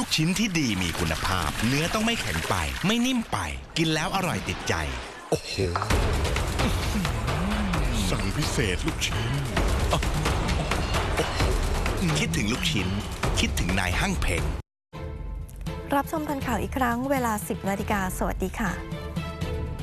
ลูกชิ้นที่ดีมีคุณภาพเนื้อต้องไม่แข็งไปไม่นิ่มไปกินแล้วอร่อยติดใจโอ้โหสั่งพิเศษลูกชิ้นคิดถึงลูกชิ้นคิดถึงนายหั่งเพ็งรับชมทันข่าวอีกครั้งเวลา 10 นาฬิกาสวัสดีค่ะ